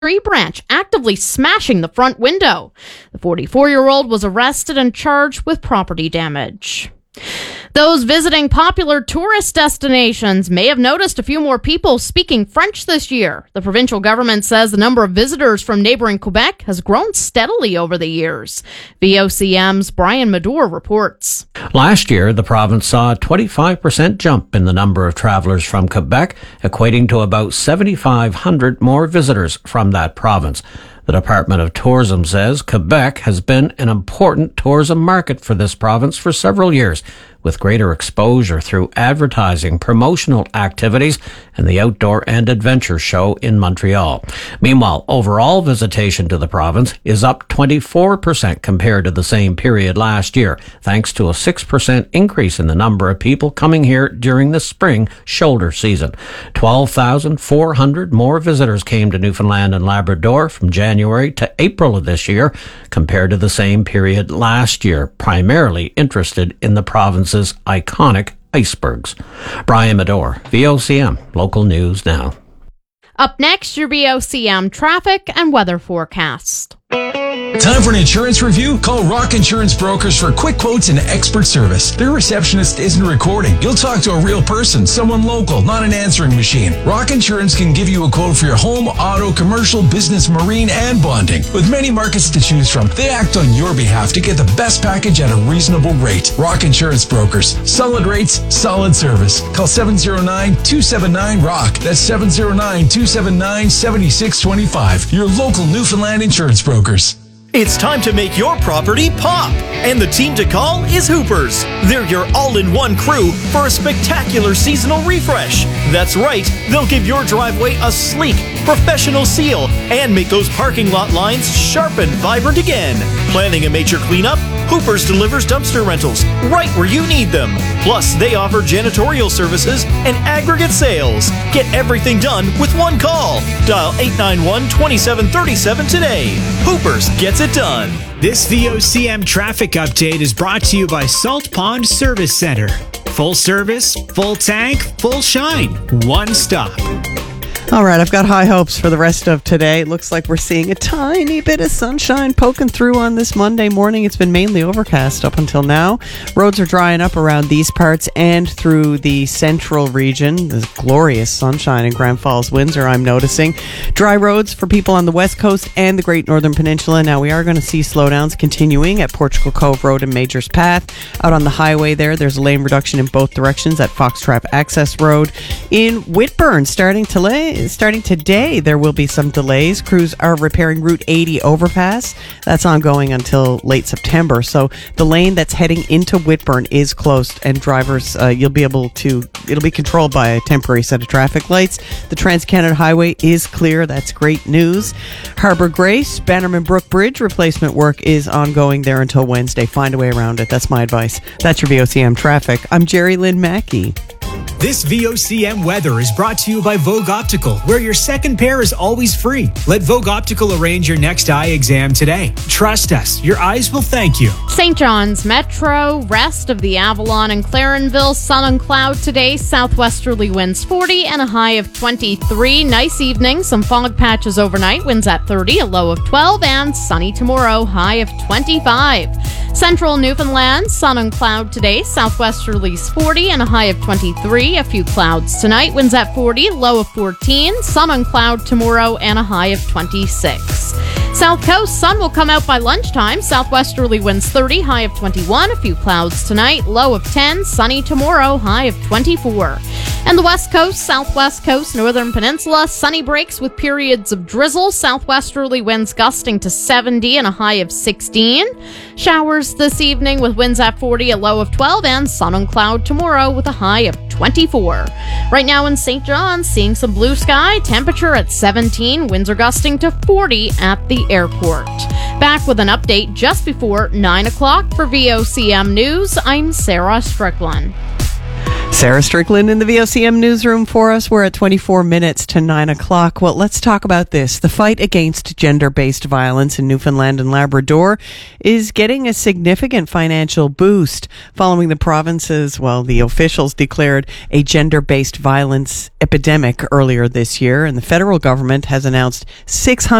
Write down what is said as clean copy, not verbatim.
branch, actively smashing the front window. The 44-year-old was arrested and charged with property damage. Those visiting popular tourist destinations may have noticed a few more people speaking French this year. The provincial government says the number of visitors from neighboring Quebec has grown steadily over the years. VOCM's Brian Madore reports. Last year, the province saw a 25% jump in the number of travelers from Quebec, equating to about 7,500 more visitors from that province. The Department of Tourism says Quebec has been an important tourism market for this province for several years, with greater exposure through advertising, promotional activities, and the Outdoor and Adventure Show in Montreal. Meanwhile, overall visitation to the province is up 24% compared to the same period last year, thanks to a 6% increase in the number of people coming here during the spring shoulder season. 12,400 more visitors came to Newfoundland and Labrador from January to April of this year compared to the same period last year, primarily interested in the province's iconic icebergs. Brian Madore, VOCM, Local News Now. Up next, your VOCM traffic and weather forecast. Time for an insurance review? Call Rock Insurance Brokers for quick quotes and expert service. Their receptionist isn't recording. You'll talk to a real person, someone local, not an answering machine. Rock Insurance can give you a quote for your home, auto, commercial, business, marine, and bonding. With many markets to choose from, they act on your behalf to get the best package at a reasonable rate. Rock Insurance Brokers. Solid rates, solid service. Call 709-279-ROCK. That's 709-279-7625. Your local Newfoundland insurance brokers. It's time to make your property pop! And the team to call is Hoopers. They're your all-in-one crew for a spectacular seasonal refresh. That's right, they'll give your driveway a sleek, professional seal and make those parking lot lines sharp and vibrant again. Planning a major cleanup? Hoopers delivers dumpster rentals right where you need them. Plus, they offer janitorial services and aggregate sales. Get everything done with one call. Dial 891-2737 today. Hoopers gets it done. This VOCM traffic update is brought to you by Salt Pond Service Center. Full service, full tank, full shine. One stop. All right, I've got high hopes for the rest of today. It looks like we're seeing a tiny bit of sunshine poking through on this Monday morning. It's been mainly overcast up until now. Roads are drying up around these parts and through the central region. There's glorious sunshine in Grand Falls, Windsor, I'm noticing. Dry roads for people on the West Coast and the Great Northern Peninsula. Now, we are going to see slowdowns continuing at Portugal Cove Road and Majors Path. Out on the highway there's a lane reduction in both directions at Foxtrap Access Road. In Whitburn, starting today, there will be some delays. Crews are repairing Route 80 overpass. That's ongoing until late September. So the lane that's heading into Whitburn is closed, and drivers, it'll be controlled by a temporary set of traffic lights. The Trans-Canada Highway is clear. That's great news. Harbour Grace, Bannerman Brook Bridge replacement work is ongoing there until Wednesday. Find a way around it. That's my advice. That's your VOCM traffic. I'm Jerry Lynn Mackey. This VOCM weather is brought to you by Vogue Optical, where your second pair is always free. Let Vogue Optical arrange your next eye exam today. Trust us, your eyes will thank you. St. John's Metro, rest of the Avalon and Clarenville, sun and cloud today, southwesterly winds 40 and a high of 23. Nice evening, some fog patches overnight, winds at 30, a low of 12, and sunny tomorrow, high of 25. Central Newfoundland, sun and cloud today, southwesterlies 40 and a high of 23. A few clouds tonight, winds at 40, low of 14, sun and cloud tomorrow, and a high of 26. South Coast, sun will come out by lunchtime, southwesterly winds 30, high of 21, a few clouds tonight, low of 10, sunny tomorrow, high of 24. And the West Coast, Southwest Coast, Northern Peninsula, sunny breaks with periods of drizzle, southwesterly winds gusting to 70 and a high of 16. Showers this evening with winds at 40, a low of 12, and sun and cloud tomorrow with a high of 24. Right now in St. John's, seeing some blue sky, temperature at 17, winds are gusting to 40 at the airport. Back with an update just before 9 o'clock for VOCM News, I'm Sarah Strickland. Sarah Strickland in the VOCM newsroom for us. We're at 24 minutes to 9 o'clock. Well, let's talk about this. The fight against gender-based violence in Newfoundland and Labrador is getting a significant financial boost following the province's, the officials declared a gender-based violence epidemic earlier this year, and the federal government has announced $600